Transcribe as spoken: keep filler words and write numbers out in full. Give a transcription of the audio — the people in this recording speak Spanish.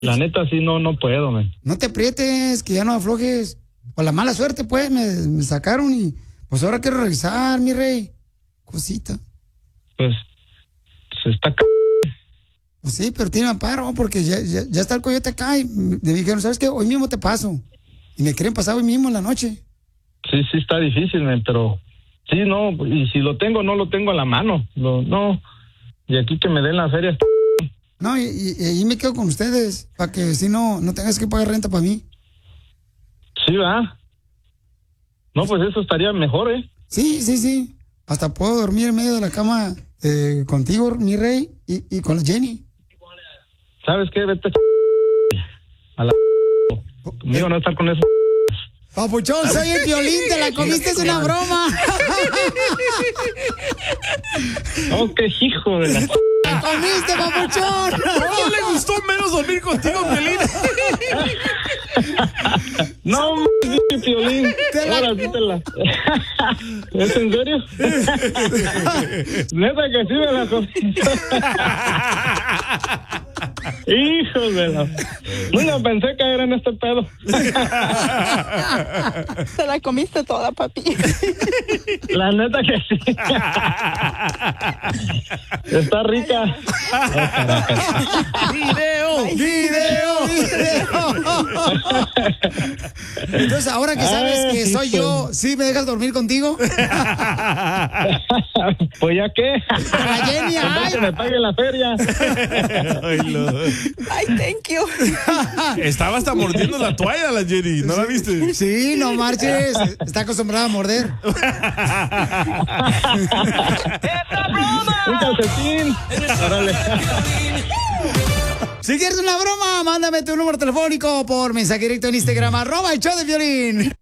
La neta, sí, no, no puedo, man. No te aprietes, que ya no aflojes. Por la mala suerte, pues, me, me sacaron y... Pues ahora quiero regresar, mi rey. Cosita. Pues, se está c... Pues sí, pero tiene amparo, porque ya, ya, ya está el coyote acá y me dijeron, ¿sabes qué? Hoy mismo te paso. Y me quieren pasar hoy mismo en la noche. Sí, sí está difícil, man, pero... Sí, no, y si lo tengo, no lo tengo a la mano. Lo, no, y aquí que me den la feria... No, y, y, y ahí me quedo con ustedes, para que si no, no tengas que pagar renta para mí. Sí, ¿verdad? No, pues eso estaría mejor, ¿eh? Sí, sí, sí. Hasta puedo dormir en medio de la cama eh, contigo, mi rey, y, y con la Jenny. ¿Sabes qué? Vete a la... Conmigo no estar con eso. Papuchón, soy el Piolín, te la comiste, es una broma. Oh, qué hijo de la... ¡La comiste, papuchón! ¿No le gustó menos dormir contigo, Piolín? No, m***, Piolín. Te la... Ahora sí te la... ¿Es en serio? Neta que sí me la comí. Hijo de la... Nunca pensé caer en este pedo. Se la comiste toda, papi. La neta que sí. Está rica. ¡Video! ¡Video! ¡Video! Entonces, ahora que sabes Ay, que soy yo, ¿sí me dejas dormir contigo? Pues ya qué. La Jenny, ay. Que me pague la feria. Ay, no. Ay, thank you. Estaba hasta mordiendo la toalla la Jenny, ¿no la viste? Sí, no marches. Está acostumbrada a morder. Un calcetín. Órale. Si quieres una broma, mándame tu número telefónico por mensaje directo en Instagram, arroba el show de Piolín.